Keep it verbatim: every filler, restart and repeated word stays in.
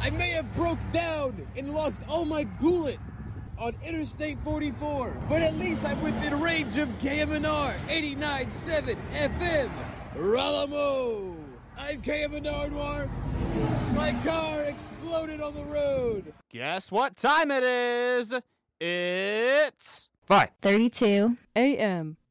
I may have broke down and lost all my gullet on Interstate forty-four, but at least I'm within range of K M N R eighty-nine point seven F M. Ralamo! I'm K M N R Noir. My car exploded on the road. Guess what time it is? It's five thirty-two A M